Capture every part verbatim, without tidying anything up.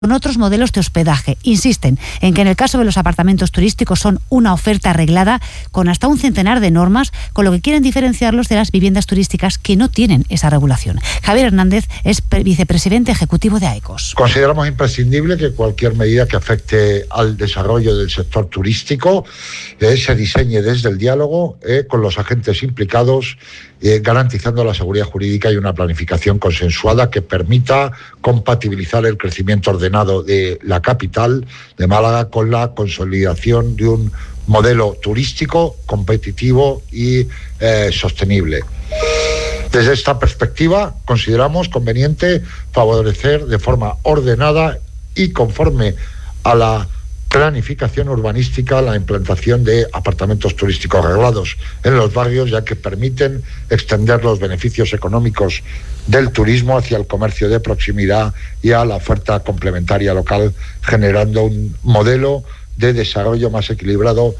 con otros modelos de hospedaje. Insisten en que en el caso de los apartamentos turísticos son una oferta arreglada con hasta un centenar de normas, con lo que quieren diferenciarlos de las viviendas turísticas que no tienen esa regulación. Javier Hernández es vicepresidente ejecutivo de AECOS. Consideramos imprescindible que cualquier medida que afecte al desarrollo del sector turístico eh, se diseñe desde el diálogo eh, con los agentes implicados, eh, garantizando la seguridad jurídica y una planificación consensuada que permita compatibilizar el crecimiento ordenado de la capital de Málaga con la consolidación de un modelo turístico competitivo y eh, sostenible. Desde esta perspectiva, consideramos conveniente favorecer de forma ordenada y conforme a la planificación urbanística la implantación de apartamentos turísticos reglados en los barrios, ya que permiten extender los beneficios económicos del turismo hacia el comercio de proximidad y a la oferta complementaria local, generando un modelo de desarrollo más equilibrado.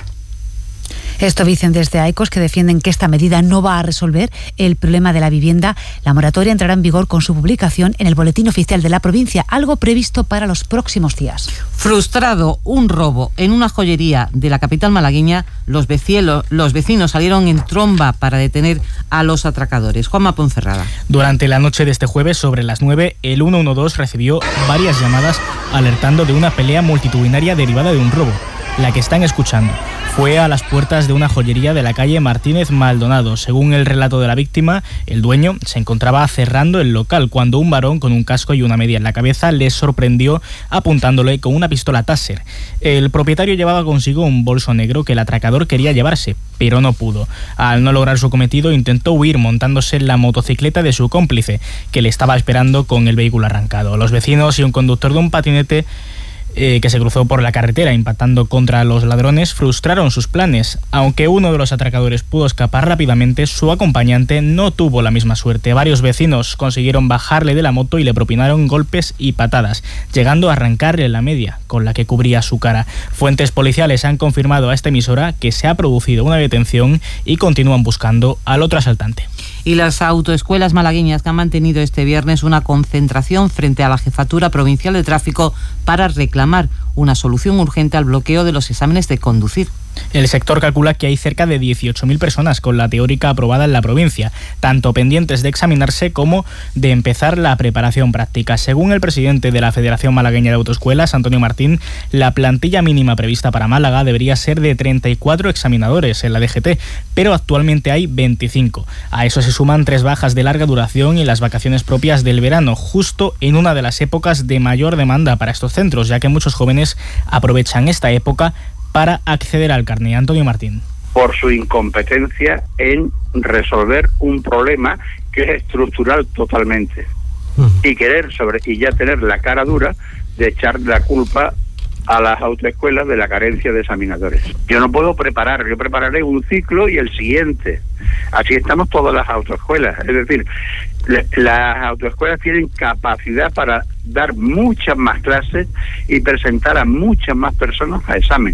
Esto dicen desde AECOS, que defienden que esta medida no va a resolver el problema de la vivienda. La moratoria entrará en vigor con su publicación en el Boletín Oficial de la provincia, algo previsto para los próximos días. Frustrado un robo en una joyería de la capital malagueña, los vecinos, los vecinos salieron en tromba para detener a los atracadores. Juanma Ponferrada. Durante la noche de este jueves, sobre las nueve, el ciento doce recibió varias llamadas alertando de una pelea multitudinaria derivada de un robo. La que están escuchando fue a las puertas de una joyería de la calle Martínez Maldonado. Según el relato de la víctima, el dueño se encontraba cerrando el local cuando un varón con un casco y una media en la cabeza le sorprendió apuntándole con una pistola Taser. El propietario llevaba consigo un bolso negro que el atracador quería llevarse, pero no pudo. Al no lograr su cometido, intentó huir montándose en la motocicleta de su cómplice, que le estaba esperando con el vehículo arrancado. Los vecinos y un conductor de un patinete Eh, que se cruzó por la carretera impactando contra los ladrones frustraron sus planes. Aunque uno de los atracadores pudo escapar rápidamente, su acompañante no tuvo la misma suerte. Varios vecinos consiguieron bajarle de la moto y le propinaron golpes y patadas, llegando a arrancarle la media con la que cubría su cara. Fuentes policiales han confirmado a esta emisora que se ha producido una detención y continúan buscando al otro asaltante. Y las autoescuelas malagueñas que han mantenido este viernes una concentración frente a la Jefatura Provincial de Tráfico para reclamar una solución urgente al bloqueo de los exámenes de conducir. El sector calcula que hay cerca de dieciocho mil personas con la teórica aprobada en la provincia, tanto pendientes de examinarse como de empezar la preparación práctica. Según el presidente de la Federación Malagueña de Autoescuelas, Antonio Martín, la plantilla mínima prevista para Málaga debería ser de treinta y cuatro examinadores en la D G T, pero actualmente hay veinticinco. A eso se suman tres bajas de larga duración y las vacaciones propias del verano, justo en una de las épocas de mayor demanda para estos centros, ya que muchos jóvenes aprovechan esta época para acceder al carné. Antonio Martín. Por su incompetencia en resolver un problema que es estructural totalmente. Uh-huh. Y querer sobre y ya tener la cara dura de echar la culpa a las autoescuelas de la carencia de examinadores. Yo no puedo preparar, yo prepararé un ciclo y el siguiente. Así estamos todas las autoescuelas. Es decir, le, las autoescuelas tienen capacidad para dar muchas más clases y presentar a muchas más personas a examen.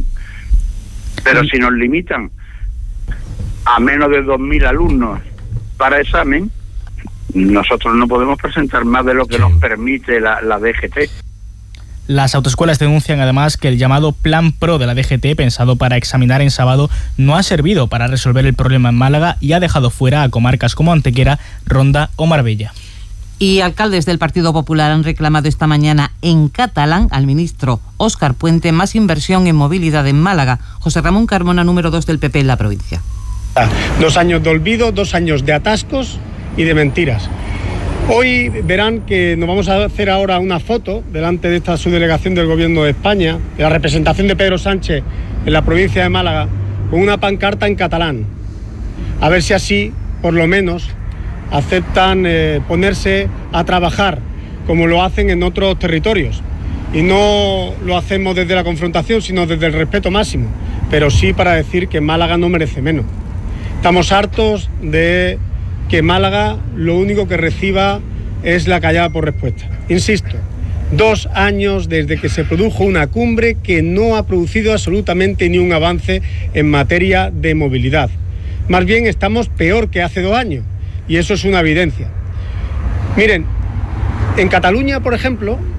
Pero si nos limitan a menos de dos mil alumnos para examen, nosotros no podemos presentar más de lo que nos permite la, la D G T. Las autoescuelas denuncian además que el llamado Plan Pro de la D G T, pensado para examinar en sábado, no ha servido para resolver el problema en Málaga y ha dejado fuera a comarcas como Antequera, Ronda o Marbella. Y alcaldes del Partido Popular han reclamado esta mañana en catalán al ministro Óscar Puente más inversión en movilidad en Málaga. José Ramón Carmona, número dos del P P en la provincia. Dos años de olvido, dos años de atascos y de mentiras. Hoy verán que nos vamos a hacer ahora una foto delante de esta subdelegación del Gobierno de España, de la representación de Pedro Sánchez en la provincia de Málaga, con una pancarta en catalán. A ver si así, por lo menos, aceptan eh, ponerse a trabajar como lo hacen en otros territorios. Y no lo hacemos desde la confrontación, sino desde el respeto máximo, pero sí para decir que Málaga no merece menos. Estamos hartos de que Málaga lo único que reciba es la callada por respuesta. Insisto, dos años desde que se produjo una cumbre que no ha producido absolutamente ni un avance en materia de movilidad. Más bien estamos peor que hace dos años y eso es una evidencia. Miren, en Cataluña, por ejemplo,